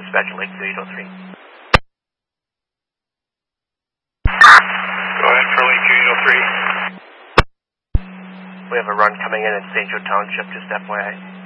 dispatch Lake 803. Go ahead for Lake 803. We have a run coming in at St. Joe Township, just FYI.